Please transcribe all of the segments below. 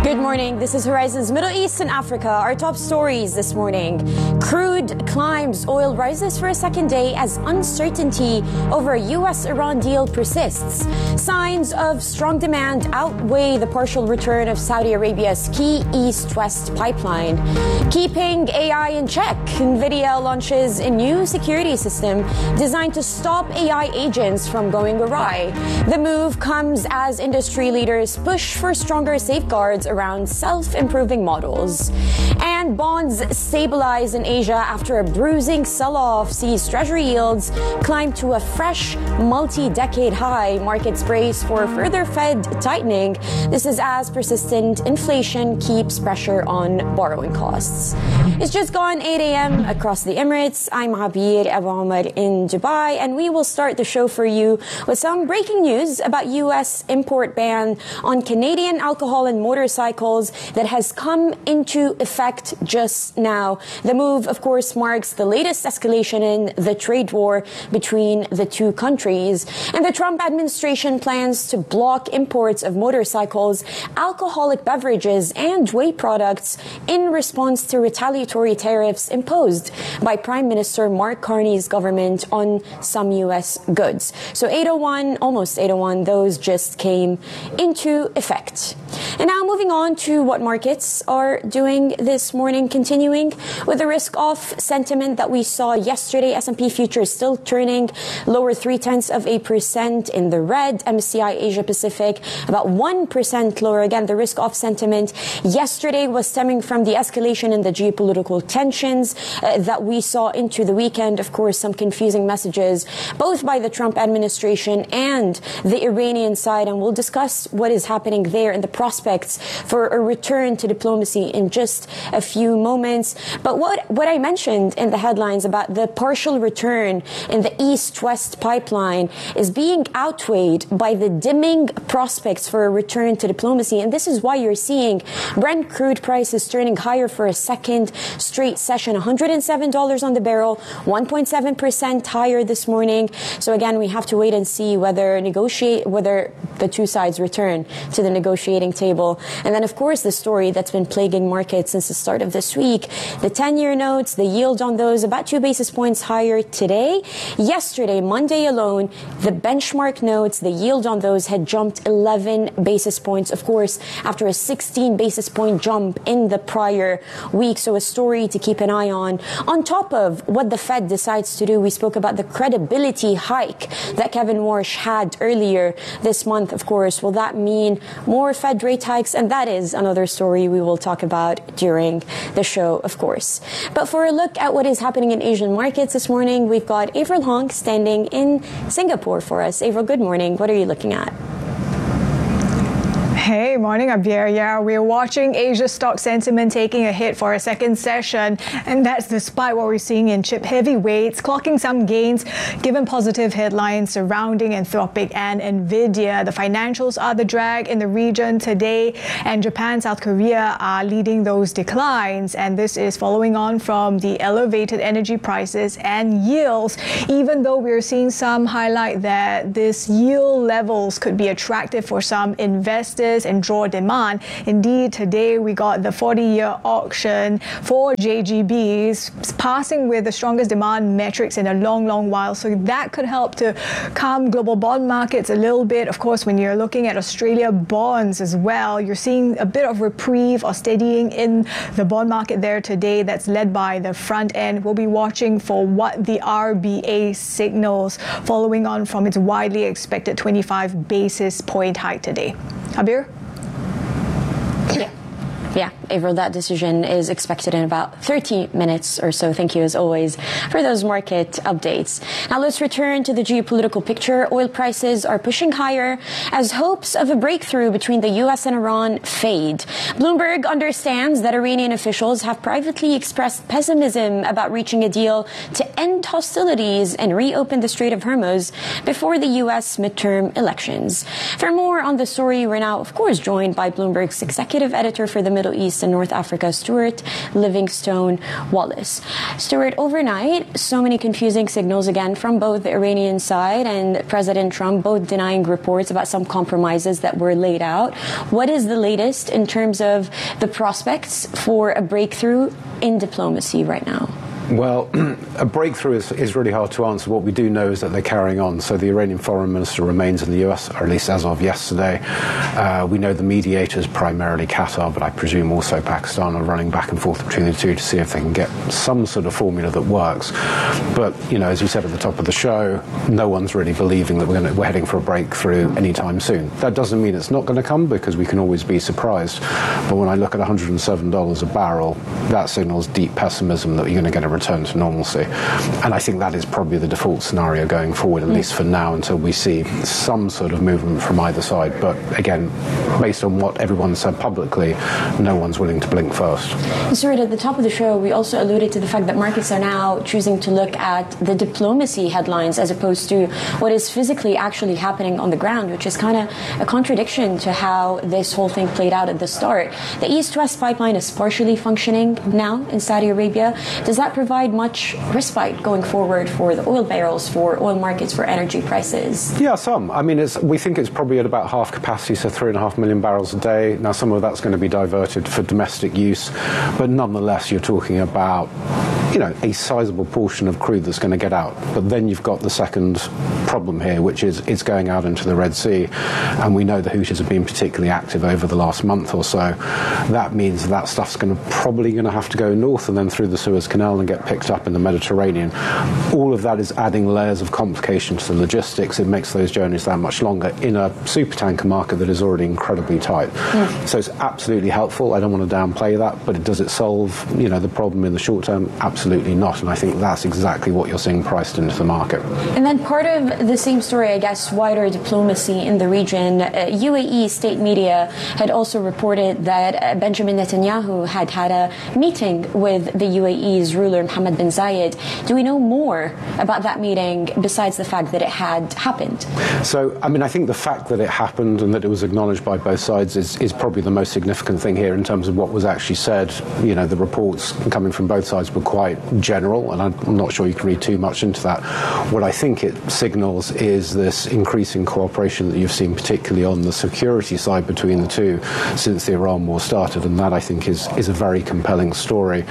Good morning. This is Horizon's Middle East and Africa. Our top stories this morning. Crude climbs, oil rises for a second day as uncertainty over a U.S.-Iran deal persists. Signs of strong demand outweigh the partial return of Saudi Arabia's key east-west pipeline. Keeping AI in check, NVIDIA launches a new security system designed to stop AI agents from going awry. The move comes as industry leaders push for stronger safeguards around self-improving models. And bonds stabilize in Asia after a bruising sell-off sees Treasury yields climb to a fresh multi-decade high. Markets brace for further Fed tightening. This is as persistent inflation keeps pressure on borrowing costs. It's just gone 8 a.m. across the Emirates. I'm Abir Abu Omar in Dubai, and we will start the show for you with some breaking news about U.S. import ban on Canadian alcohol and motorcycles that has come into effect just now. The move, of course, marks the latest escalation in the trade war between the two countries. And the Trump administration plans to block imports of motorcycles, alcoholic beverages, and whey products in response to retaliatory tariffs imposed by Prime Minister Mark Carney's government on some U.S. goods. So 801, almost 801, those just came into effect. And now moving on to what markets are doing this morning, continuing with the risk-off sentiment that we saw yesterday. S&P futures still turning lower 0.3% in the red. MSCI Asia Pacific about 1% lower. Again, the risk-off sentiment yesterday was stemming from the escalation in the geopolitical tensions that we saw into the weekend. Of course, some confusing messages both by the Trump administration and the Iranian side, and we'll discuss what is happening there and the prospects for a return to diplomacy in just a few moments. But what I mentioned in the headlines about the partial return in the east-west pipeline is being outweighed by the dimming prospects for a return to diplomacy. And this is why you're seeing Brent crude prices turning higher for a second straight session, $107 on the barrel, 1.7% higher this morning. So again, we have to wait and see whether the two sides return to the negotiating table. And then, of course, the story that's been plaguing markets since the start of this week, the 10-year notes, the yield on those about 2 basis points higher today. Yesterday, Monday alone, the benchmark notes, the yield on those had jumped 11 basis points, of course, after a 16 basis point jump in the prior week. So a story to keep an eye on. On top of what the Fed decides to do, we spoke about the credibility hike that Kevin Warsh had earlier this month, of course. Will that mean more Fed rate hikes? And that is another story we will talk about during the show, of course. But for a look at what is happening in Asian markets this morning, we've got Avril Hong standing in Singapore for us. Avril, good morning. What are you looking at? Hey, morning, Abir. Yeah, we're watching Asia stock sentiment taking a hit for a second session, and that's despite what we're seeing in chip heavyweights clocking some gains given positive headlines surrounding Anthropic and NVIDIA. The financials are the drag in the region today, and Japan, South Korea are leading those declines, and this is following on from the elevated energy prices and yields, even though we're seeing some highlight that this yield levels could be attractive for some investors and draw demand. Indeed, today we got the 40-year auction for JGBs passing with the strongest demand metrics in a long while. So that could help to calm global bond markets a little bit. Of course, when you're looking at Australia bonds as well, you're seeing a bit of reprieve or steadying in the bond market there today. That's led by the front end. We'll be watching for what the RBA signals following on from its widely expected 25 basis point hike today. Abir? Yeah, Avril, that decision is expected in about 30 minutes or so. Thank you, as always, for those market updates. Now, let's return to the geopolitical picture. Oil prices are pushing higher as hopes of a breakthrough between the U.S. and Iran fade. Bloomberg understands that Iranian officials have privately expressed pessimism about reaching a deal to end hostilities and reopen the Strait of Hormuz before the U.S. midterm elections. For more on the story, we're now, of course, joined by Bloomberg's executive editor for the Middle East and North Africa, Stuart Livingstone Wallace. Stuart, overnight, so many confusing signals again from both the Iranian side and President Trump, both denying reports about some compromises that were laid out. What is the latest in terms of the prospects for a breakthrough in diplomacy right now? Well, a breakthrough is really hard to answer. What we do know is that they're carrying on. So the Iranian foreign minister remains in the US, or at least as of yesterday. We know the mediators, primarily Qatar, but I presume also Pakistan, are running back and forth between the two to see if they can get some sort of formula that works. But, as you said at the top of the show, no one's really believing that we're heading for a breakthrough anytime soon. That doesn't mean it's not going to come, because we can always be surprised. But when I look at $107 a barrel, that signals deep pessimism that you're going to get a return to normalcy. And I think that is probably the default scenario going forward, at least for now, until we see some sort of movement from either side. But again, based on what everyone said publicly, no one's willing to blink first. Stuart, at the top of the show, we also alluded to the fact that markets are now choosing to look at the diplomacy headlines as opposed to what is physically actually happening on the ground, which is kind of a contradiction to how this whole thing played out at the start. The East-West pipeline is partially functioning now in Saudi Arabia. Does that provide much respite going forward for the oil barrels, for oil markets, for energy prices? Yeah, some. I mean, we think it's probably at about half capacity, so 3.5 million barrels a day. Now, some of that's going to be diverted for domestic use, but nonetheless, you're talking about a sizable portion of crude that's going to get out. But then you've got the second problem here, which is it's going out into the Red Sea. And we know the Houthis have been particularly active over the last month or so. That means that stuff's probably going to have to go north and then through the Suez Canal and get picked up in the Mediterranean. All of that is adding layers of complication to the logistics. It makes those journeys that much longer in a supertanker market that is already incredibly tight. So it's absolutely helpful. I don't want to downplay that, but does it solve, the problem in the short term? Absolutely not. And I think that's exactly what you're seeing priced into the market. And then part of the same story, I guess, wider diplomacy in the region. UAE state media had also reported that Benjamin Netanyahu had a meeting with the UAE's ruler, Mohammed bin Zayed. Do we know more about that meeting besides the fact that it had happened? So, I think the fact that it happened and that it was acknowledged by both sides is probably the most significant thing here in terms of what was actually said. The reports coming from both sides were quite general, and I'm not sure you can read too much into that. What I think it signals is this increasing cooperation that you've seen, particularly on the security side between the two since the Iran war started, and that I think is a very compelling story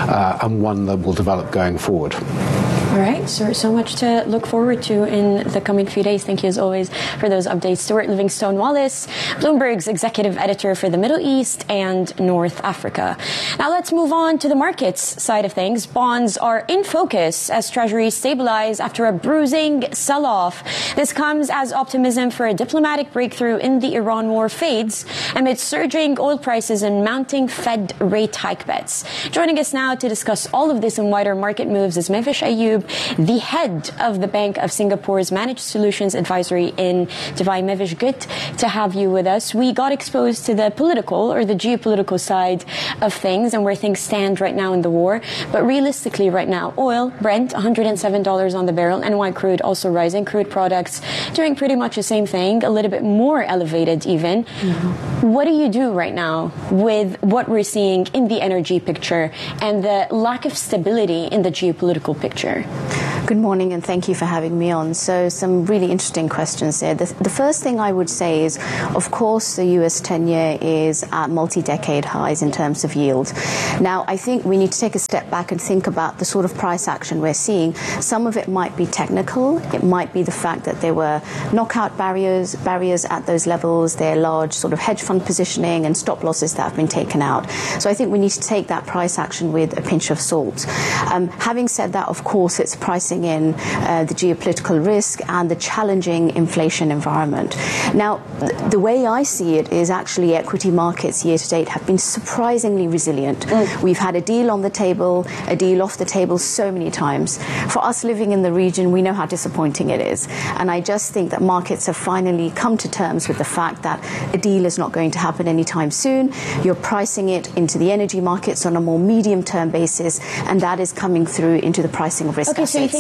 and one that will develop going forward. All right, so much to look forward to in the coming few days. Thank you, as always, for those updates. Stuart Livingstone Wallace, Bloomberg's executive editor for the Middle East and North Africa. Now let's move on to the markets side of things. Bonds are in focus as treasuries stabilize after a bruising sell-off. This comes as optimism for a diplomatic breakthrough in the Iran war fades amid surging oil prices and mounting Fed rate hike bets. Joining us now to discuss all of this and wider market moves is Mevish Ayoub, the head of the Bank of Singapore's Managed Solutions Advisory in Dubai. Mevish, good to have you with us. We got exposed to the political or the geopolitical side of things and where things stand right now in the war. But realistically right now, oil, Brent, $107 on the barrel, NY crude also rising, crude products doing pretty much the same thing, a little bit more elevated even. What do you do right now with what we're seeing in the energy picture and the lack of stability in the geopolitical picture? Good morning, and thank you for having me on. So some really interesting questions there. The first thing I would say is, of course, the US 10-year is at multi-decade highs in terms of yield. Now, I think we need to take a step back and think about the sort of price action we're seeing. Some of it might be technical. It might be the fact that there were knockout barriers at those levels. There are large sort of hedge fund positioning and stop losses that have been taken out. So I think we need to take that price action with a pinch of salt. Having said that, of course, it's pricing in the geopolitical risk and the challenging inflation environment. Now, the way I see it is actually equity markets year to date have been surprisingly resilient. We've had a deal on the table, a deal off the table so many times. For us living in the region, we know how disappointing it is. And I just think that markets have finally come to terms with the fact that a deal is not going to happen anytime soon. You're pricing it into the energy markets on a more medium-term basis, and that is coming through into the pricing of risk assets. So you think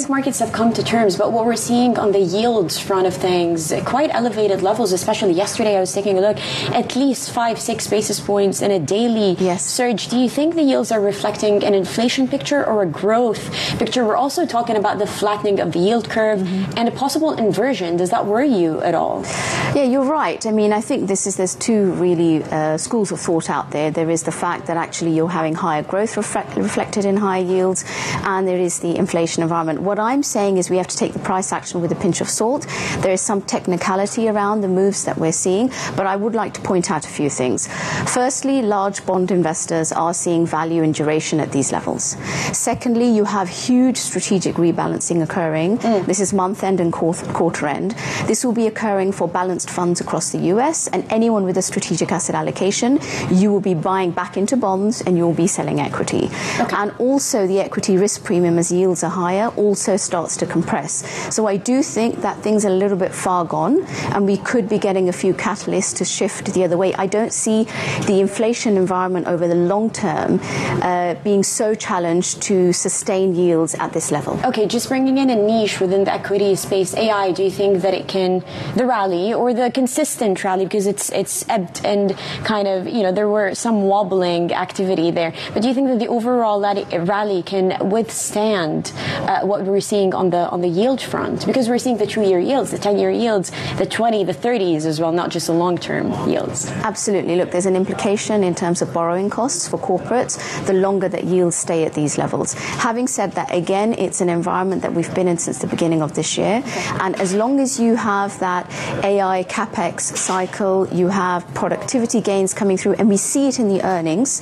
think markets have come to terms, but what we're seeing on the yields front of things, quite elevated levels, especially yesterday I was taking a look, at least 5-6 basis points in a daily surge. Do you think the yields are reflecting an inflation picture or a growth picture? We're also talking about the flattening of the yield curve and a possible inversion. Does that worry you at all? Yeah, you're right. I mean, I think there's two really schools of thought out there. There is the fact that actually you're having higher growth reflected in higher yields, and there is the inflation environment. What I'm saying is we have to take the price action with a pinch of salt. There is some technicality around the moves that we're seeing, but I would like to point out a few things. Firstly, large bond investors are seeing value and duration at these levels. Secondly, you have huge strategic rebalancing occurring. This is month end and quarter end. This will be occurring for balanced funds across the US, and anyone with a strategic asset allocation, you will be buying back into bonds and you will be selling equity. And also the equity risk premium as yields are higher also starts to compress. So I do think that things are a little bit far gone, and we could be getting a few catalysts to shift the other way. I don't see the inflation environment over the long term being so challenged to sustain yields at this level. Okay, just bringing in a niche within the equity space, AI, do you think that it can, the rally or the consistent rally, because it's ebbed and kind of, there were some wobbling activity there, but do you think that the overall rally can withstand what we're seeing on the yield front? Because we're seeing the 2-year yields, the 10-year yields, the 20, the 30s as well, not just the long-term yields. Absolutely. Look, there's an implication in terms of borrowing costs for corporates the longer that yields stay at these levels. Having said that, again, it's an environment that we've been in since the beginning of this year, and as long as you have that AI capex cycle, you have productivity gains coming through, and we see it in the earnings,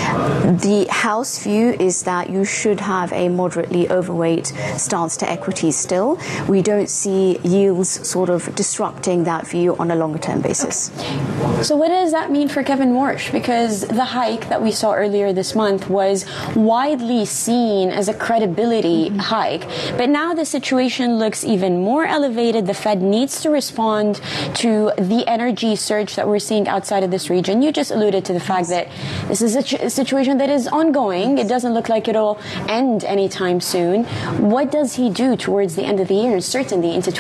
the house view is that you should have a moderately overweight stance to equities still. We don't see yields sort of disrupting that view on a longer term basis. So what does that mean for Kevin Warsh? Because the hike that we saw earlier this month was widely seen as a credibility hike, but now the situation looks even more elevated. The Fed needs to respond to the energy surge that we're seeing outside of this region. You just alluded to the fact that this is a situation that is ongoing. It doesn't look like it'll end anytime soon. What does he do towards the end of the year and certainly into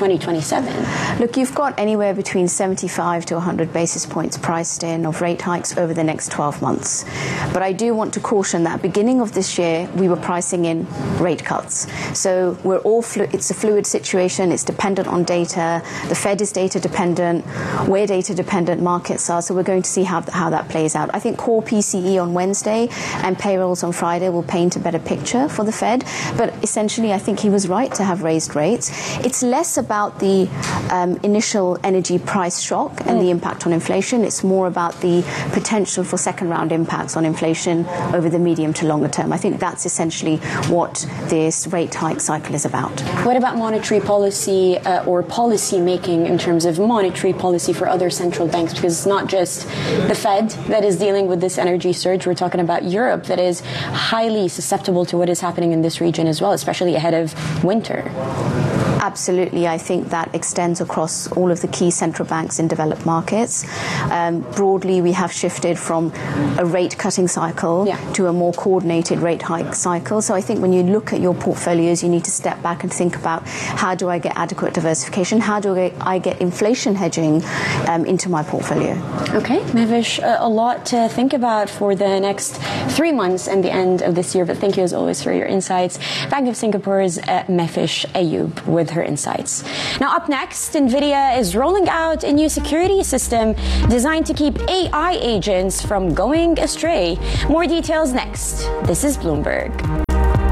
2027? Look, you've got anywhere between 75 to 100 basis points priced in of rate hikes over the next 12 months. But I do want to caution that beginning of this year, we were pricing in rate cuts. So we're all it's a fluid situation. It's dependent on data. The Fed is data dependent. We're data dependent markets are. So we're going to see how that plays out. I think core PCE on Wednesday and payrolls on Friday will paint a better picture for the Fed. But essentially, I think he was right to have raised rates. It's less about the initial energy price shock and the impact on inflation. It's more about the potential for second round impacts on inflation over the medium to longer term. I think that's essentially what this rate hike cycle is about. What about monetary policy or policy making in terms of monetary policy for other central banks? Because it's not just the Fed that is dealing with this energy surge. We're talking about Europe that is highly susceptible to what is happening in this region as well, especially ahead of winter. Absolutely. I think that extends across all of the key central banks in developed markets. Broadly, we have shifted from a rate cutting cycle to a more coordinated rate hike cycle. So I think when you look at your portfolios, you need to step back and think about how do I get adequate diversification? How do I get inflation hedging into my portfolio? Okay, Mehvesh, a lot to think about for the next 3 months and the end of this year. But thank you as always for your insights. Bank of Singapore's Mehvesh Ayoub with her insights. Now up next, NVIDIA is rolling out a new security system designed to keep AI agents from going astray. More details next. This is Bloomberg.